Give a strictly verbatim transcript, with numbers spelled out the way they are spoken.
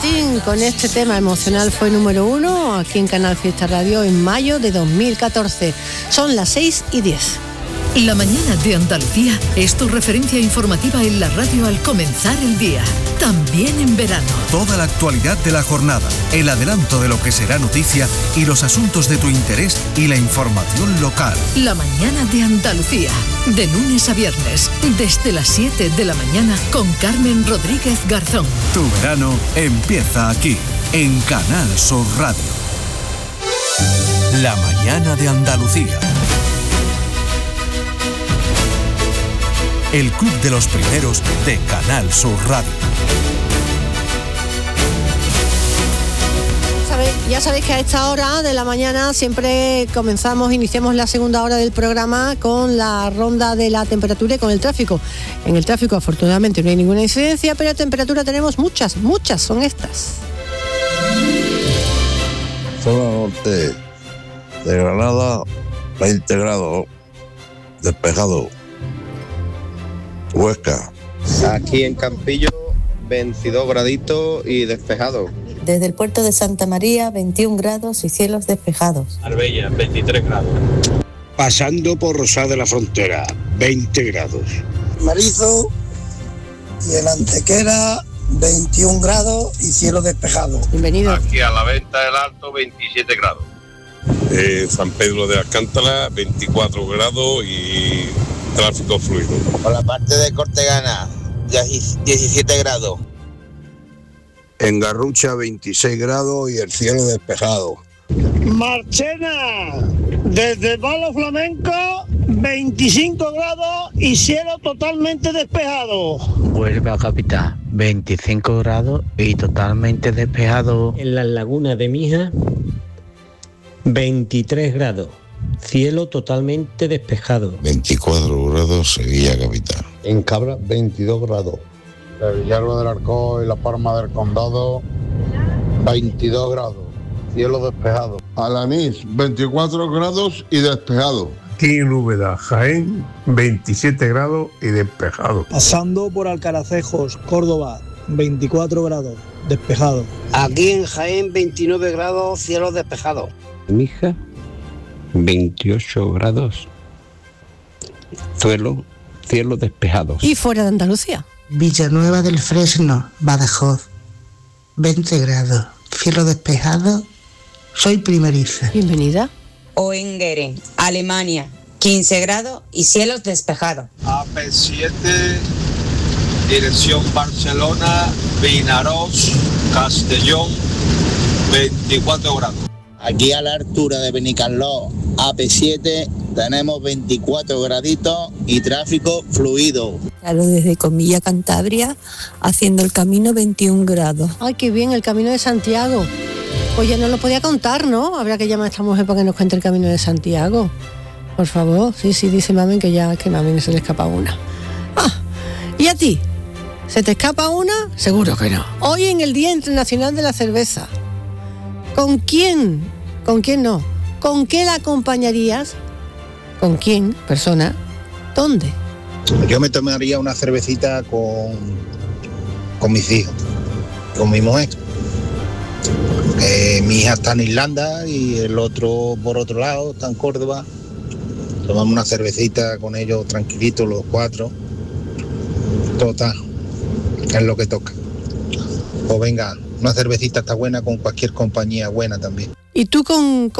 Martín con este tema emocional fue número uno aquí en Canal Fiesta Radio en mayo de dos mil catorce. Son las seis y diez. La mañana de Andalucía es tu referencia informativa en la radio al comenzar el día, también en verano. Toda la actualidad de la jornada, el adelanto de lo que será noticia y los asuntos de tu interés y la información local. La mañana de Andalucía, de lunes a viernes, desde las siete de la mañana con Carmen Rodríguez Garzón. Tu verano empieza aquí, en Canal Sur Radio. La mañana de Andalucía. El club de los primeros de Canal Sur Radio. Ya sabéis que a esta hora de la mañana siempre comenzamos, iniciamos la segunda hora del programa con la ronda de la temperatura y con el tráfico. En el tráfico afortunadamente no hay ninguna incidencia, pero temperatura tenemos muchas, muchas son estas. Zona norte de Granada, veinte grados, despejado. Huesca. Aquí en Campillo, veintidós graditos y despejado. Desde el puerto de Santa María, veintiún grados y cielos despejados. Marbella, veintitrés grados. Pasando por Rosal de la Frontera, veinte grados. Marizo y en Antequera, veintiún grados y cielo despejado. Bienvenido. Aquí a la Venta del Alto, veintisiete grados. Eh, San Pedro de Alcántara, veinticuatro grados y tráfico fluido. Por la parte de Cortegana, diecisiete grados. En Garrucha, veintiséis grados y el cielo despejado. Marchena, desde Palo Flamenco, veinticinco grados y cielo totalmente despejado. Huelva capital, veinticinco grados y totalmente despejado. En las lagunas de Mija, veintitrés grados, cielo totalmente despejado. veinticuatro grados, Sevilla capital. En Cabra, veintidós grados. De Villalba del Arcó y La Palma del Condado, veintidós grados, cielo despejado. Alanís, veinticuatro grados y despejado. Aquí en Úbeda, Jaén, veintisiete grados y despejado. Pasando por Alcaracejos, Córdoba, veinticuatro grados, despejado. Aquí en Jaén, veintinueve grados, cielo despejado. Mija, veintiocho grados, suelo, cielo despejado. Y fuera de Andalucía. Villanueva del Fresno, Badajoz, veinte grados, cielo despejado, soy primeriza. Bienvenida. Oengeren, Alemania, quince grados y cielos despejados. A P siete, dirección Barcelona, Vinarós, Castellón, veinticuatro grados. Aquí a la altura de Benicarló, A P siete, tenemos veinticuatro graditos y tráfico fluido. Claro, desde Comilla, Cantabria, haciendo el camino veintiún grados. Ay, qué bien, el camino de Santiago. Oye, no lo podía contar, ¿no? Habrá que llamar a esta mujer para que nos cuente el camino de Santiago. Por favor, sí, sí, dice Mamen que ya, que Mamen se le escapa una. Ah, ¿y a ti? ¿Se te escapa una? Seguro que no. Hoy en el Día Internacional de la Cerveza. ¿Con quién? ¿Con quién no? ¿Con qué la acompañarías? ¿Con quién? Persona. ¿Dónde? Yo me tomaría una cervecita con, con mis hijos, con mi mujer. Eh, mi hija está en Irlanda y el otro por otro lado está en Córdoba. Tomamos una cervecita con ellos tranquilitos los cuatro. Total, es lo que toca. Pues venga, una cervecita está buena con cualquier compañía buena también. ¿Y tú con, con